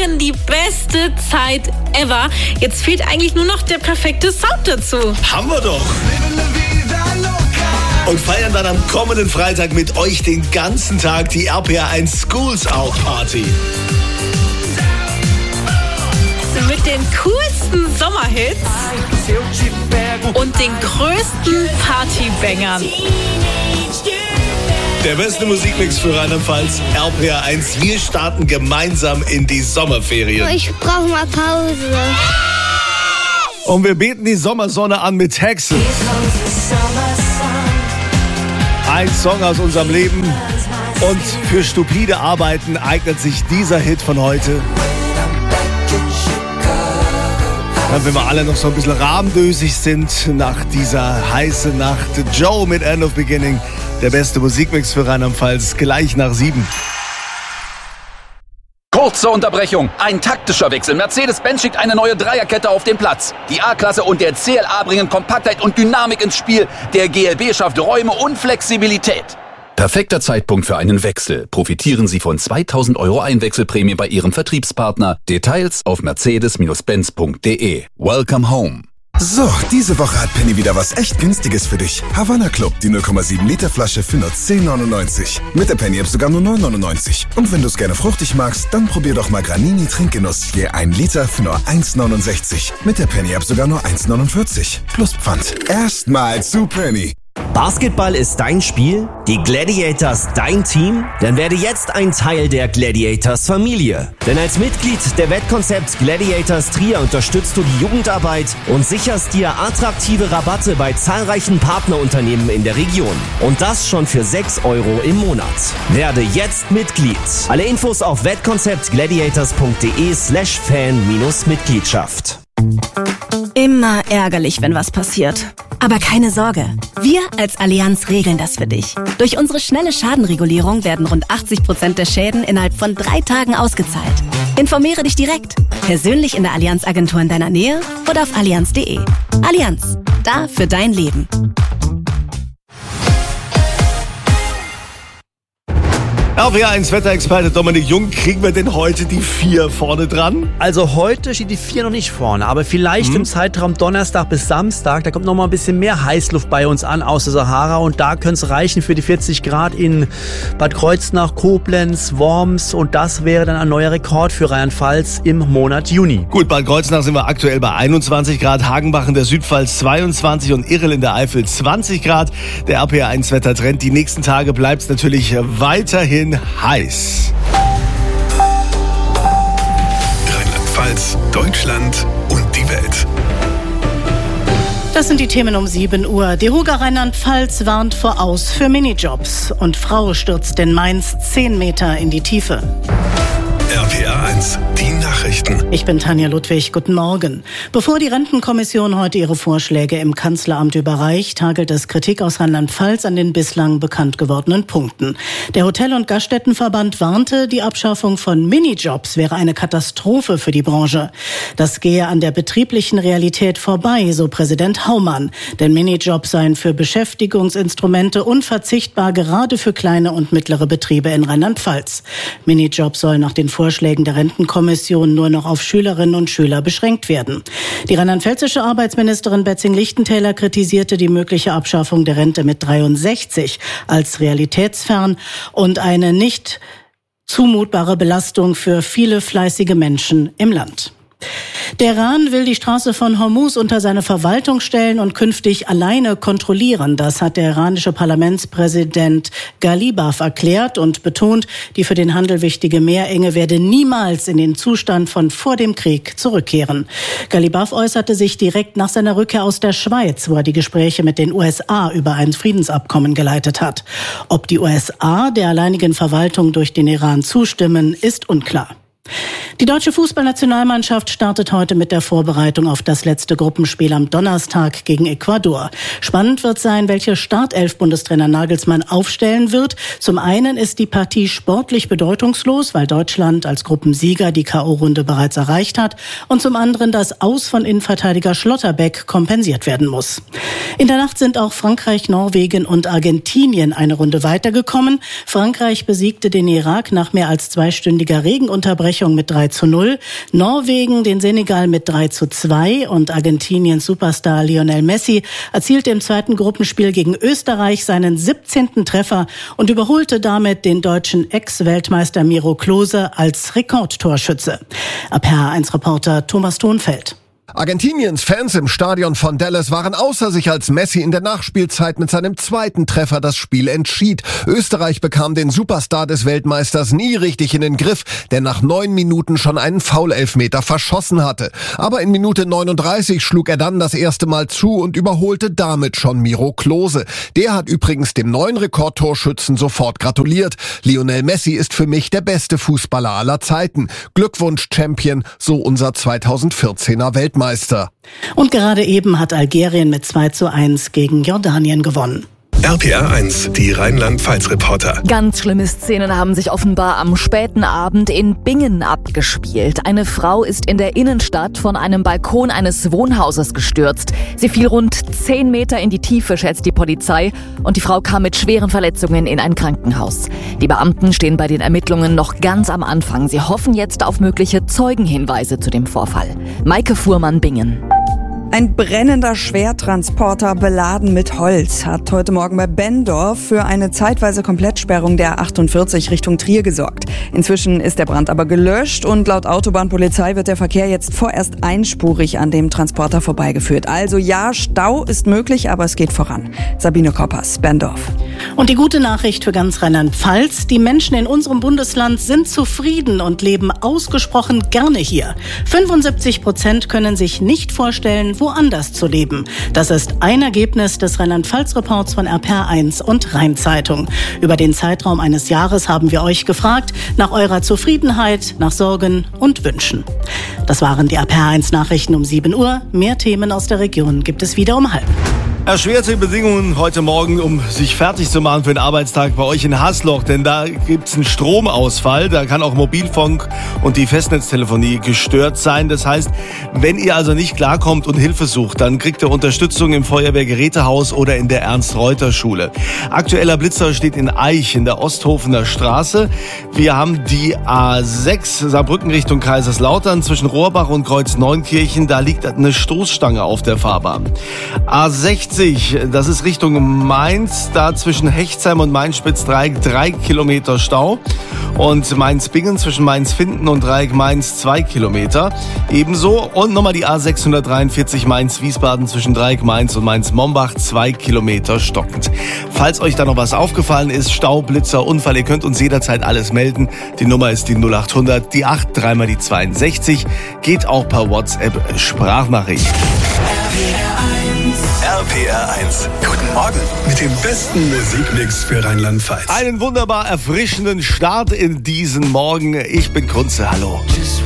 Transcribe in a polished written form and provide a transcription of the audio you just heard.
garantieren die beste Zeit ever. Jetzt fehlt eigentlich nur noch der perfekte Sound dazu. Haben wir doch. Und feiern dann am kommenden Freitag mit euch den ganzen Tag die RPR1 Schools Out Party. Mit den coolsten Sommerhits und den größten Partybangern. Der beste Musikmix für Rheinland-Pfalz, RPR1. Wir starten gemeinsam in die Sommerferien. Ich brauche mal Pause. Und wir beten die Sommersonne an mit Hexe. Ein Song aus unserem Leben. Und für stupide Arbeiten eignet sich dieser Hit von heute. Wenn wir alle noch so ein bisschen rahmdösig sind nach dieser heißen Nacht. Joe mit End of Beginning. Der beste Musikmix für Rheinland-Pfalz. Gleich nach 7. Kurze Unterbrechung. Ein taktischer Wechsel. Mercedes-Benz schickt eine neue Dreierkette auf den Platz. Die A-Klasse und der CLA bringen Kompaktheit und Dynamik ins Spiel. Der GLB schafft Räume und Flexibilität. Perfekter Zeitpunkt für einen Wechsel. Profitieren Sie von 2.000 € Einwechselprämie bei Ihrem Vertriebspartner. Details auf mercedes-benz.de. Welcome home. So, diese Woche hat Penny wieder was echt Günstiges für dich. Havanna Club, die 0,7 Liter Flasche für nur 10,99. Mit der Penny-App sogar nur 9,99. Und wenn du es gerne fruchtig magst, dann probier doch mal Granini Trinkgenuss. Je 1 Liter für nur 1,69. Mit der Penny-App sogar nur 1,49. Plus Pfand. Erstmal zu Penny. Basketball ist dein Spiel? Die Gladiators dein Team? Dann werde jetzt ein Teil der Gladiators Familie. Denn als Mitglied der Wettkonzept Gladiators Trier unterstützt du die Jugendarbeit und sicherst dir attraktive Rabatte bei zahlreichen Partnerunternehmen in der Region. Und das schon für 6 € im Monat. Werde jetzt Mitglied. Alle Infos auf wettkonzeptgladiators.de/fan-Mitgliedschaft. Immer ärgerlich, wenn was passiert. Aber keine Sorge, wir als Allianz regeln das für dich. Durch unsere schnelle Schadenregulierung werden rund 80% der Schäden innerhalb von 3 Tagen ausgezahlt. Informiere dich direkt, persönlich in der Allianz-Agentur in deiner Nähe oder auf allianz.de. Allianz, da für dein Leben. RPR1 Wetterexperte Dominik Jung, kriegen wir denn heute die 4 vorne dran? Also heute steht die 4 noch nicht vorne, aber vielleicht im Zeitraum Donnerstag bis Samstag, da kommt noch mal ein bisschen mehr Heißluft bei uns an aus der Sahara und da könnte es reichen für die 40 Grad in Bad Kreuznach, Koblenz, Worms und das wäre dann ein neuer Rekord für Rheinland-Pfalz im Monat Juni. Gut, Bad Kreuznach sind wir aktuell bei 21 Grad, Hagenbach in der Südpfalz 22 und Irrel in der Eifel 20 Grad. Der RPR1 Wettertrend, die nächsten Tage bleibt es natürlich weiterhin heiß. Rheinland-Pfalz, Deutschland und die Welt. Das sind die Themen um 7 Uhr. Die Huger Rheinland-Pfalz warnt voraus für Minijobs. Und Frau stürzt in Mainz 10 Meter in die Tiefe. RPR1, die Nachrichten. Ich bin Tanja Ludwig, guten Morgen. Bevor die Rentenkommission heute ihre Vorschläge im Kanzleramt überreicht, hagelt es Kritik aus Rheinland-Pfalz an den bislang bekannt gewordenen Punkten. Der Hotel- und Gaststättenverband warnte, die Abschaffung von Minijobs wäre eine Katastrophe für die Branche. Das gehe an der betrieblichen Realität vorbei, so Präsident Haumann. Denn Minijobs seien für Beschäftigungsinstrumente unverzichtbar, gerade für kleine und mittlere Betriebe in Rheinland-Pfalz. Minijobs sollen nach den Vorschlägen der Rentenkommission nur noch auf Schülerinnen und Schüler beschränkt werden. Die rheinland-pfälzische Arbeitsministerin Betzing-Lichtentäler kritisierte die mögliche Abschaffung der Rente mit 63 als realitätsfern und eine nicht zumutbare Belastung für viele fleißige Menschen im Land. Der Iran will die Straße von Hormuz unter seine Verwaltung stellen und künftig alleine kontrollieren. Das hat der iranische Parlamentspräsident Ghalibaf erklärt und betont, die für den Handel wichtige Meerenge werde niemals in den Zustand von vor dem Krieg zurückkehren. Ghalibaf äußerte sich direkt nach seiner Rückkehr aus der Schweiz, wo er die Gespräche mit den USA über ein Friedensabkommen geleitet hat. Ob die USA der alleinigen Verwaltung durch den Iran zustimmen, ist unklar. Die deutsche Fußballnationalmannschaft startet heute mit der Vorbereitung auf das letzte Gruppenspiel am Donnerstag gegen Ecuador. Spannend wird sein, welche Startelf Bundestrainer Nagelsmann aufstellen wird. Zum einen ist die Partie sportlich bedeutungslos, weil Deutschland als Gruppensieger die K.O.-Runde bereits erreicht hat. Und zum anderen das Aus von Innenverteidiger Schlotterbeck kompensiert werden muss. In der Nacht sind auch Frankreich, Norwegen und Argentinien eine Runde weitergekommen. Frankreich besiegte den Irak nach mehr als 2-stündiger Regenunterbrechung Unterbrechung mit 3:0. Norwegen den Senegal mit 3:2 und Argentiniens Superstar Lionel Messi erzielte im zweiten Gruppenspiel gegen Österreich seinen 17. Treffer und überholte damit den deutschen Ex-Weltmeister Miro Klose als Rekordtorschütze. RPA1-Reporter Thomas Thonfeld. Argentiniens Fans im Stadion von Dallas waren außer sich, als Messi in der Nachspielzeit mit seinem zweiten Treffer das Spiel entschied. Österreich bekam den Superstar des Weltmeisters nie richtig in den Griff, der nach 9 Minuten schon einen Foul-Elfmeter verschossen hatte. Aber in Minute 39 schlug er dann das erste Mal zu und überholte damit schon Miro Klose. Der hat übrigens dem neuen Rekordtorschützen sofort gratuliert. Lionel Messi ist für mich der beste Fußballer aller Zeiten. Glückwunsch, Champion, so unser 2014er Weltmeister. Und gerade eben hat Algerien mit 2:1 gegen Jordanien gewonnen. RPA1, die Rheinland-Pfalz-Reporter. Ganz schlimme Szenen haben sich offenbar am späten Abend in Bingen abgespielt. Eine Frau ist in der Innenstadt von einem Balkon eines Wohnhauses gestürzt. Sie fiel rund 10 Meter in die Tiefe, schätzt die Polizei. Und die Frau kam mit schweren Verletzungen in ein Krankenhaus. Die Beamten stehen bei den Ermittlungen noch ganz am Anfang. Sie hoffen jetzt auf mögliche Zeugenhinweise zu dem Vorfall. Maike Fuhrmann, Bingen. Ein brennender Schwertransporter beladen mit Holz hat heute Morgen bei Benndorf für eine zeitweise Komplettsperrung der A48 Richtung Trier gesorgt. Inzwischen ist der Brand aber gelöscht und laut Autobahnpolizei wird der Verkehr jetzt vorerst einspurig an dem Transporter vorbeigeführt. Also ja, Stau ist möglich, aber es geht voran. Sabine Koppers, Benndorf. Und die gute Nachricht für ganz Rheinland-Pfalz: Die Menschen in unserem Bundesland sind zufrieden und leben ausgesprochen gerne hier. 75% können sich nicht vorstellen, woanders zu leben. Das ist ein Ergebnis des Rheinland-Pfalz-Reports von RPA1 und Rheinzeitung. Über den Zeitraum eines Jahres haben wir euch gefragt nach eurer Zufriedenheit, nach Sorgen und Wünschen. Das waren die RPA1-Nachrichten um 7 Uhr. Mehr Themen aus der Region gibt es wieder um 12:30. Erschwerte Bedingungen heute Morgen, um sich fertig zu machen für den Arbeitstag bei euch in Hasloch, denn da gibt's einen Stromausfall, da kann auch Mobilfunk und die Festnetztelefonie gestört sein. Das heißt, wenn ihr also nicht klarkommt und Hilfe sucht, dann kriegt ihr Unterstützung im Feuerwehrgerätehaus oder in der Ernst-Reuter-Schule. Aktueller Blitzer steht in Eich in der Osthofener Straße. Wir haben die A6 Saarbrücken Richtung Kaiserslautern zwischen Rohrbach und Kreuz-Neunkirchen, da liegt eine Stoßstange auf der Fahrbahn. A60, das ist Richtung Mainz, da zwischen Hechtsheim und Mainz-Spitzdreieck 3 Kilometer Stau. Und Mainz-Bingen zwischen Mainz-Finden und Dreieck Mainz 2 Kilometer. Ebenso. Und nochmal die A643 Mainz-Wiesbaden zwischen Dreieck Mainz und Mainz-Mombach 2 Kilometer stockend. Falls euch da noch was aufgefallen ist, Stau, Blitzer, Unfall, ihr könnt uns jederzeit alles melden. Die Nummer ist die 0800, die 8, dreimal die 62. Geht auch per WhatsApp Sprachnachricht. RPA1. Guten Morgen mit dem besten Musikmix für Rheinland-Pfalz. Einen wunderbar erfrischenden Start in diesen Morgen. Ich bin Kunze, hallo.